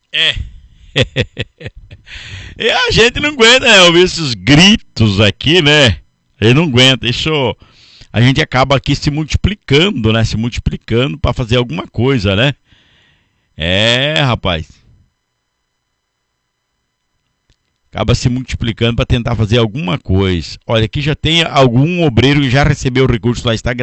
É. E a gente não aguenta, né? Ouvir esses gritos aqui, né? A gente não aguenta. Isso, a gente acaba aqui se multiplicando, né? Se multiplicando para fazer alguma coisa, né? É, rapaz. Acaba se multiplicando para tentar fazer alguma coisa. Olha, aqui já tem algum obreiro que já recebeu o recurso lá, está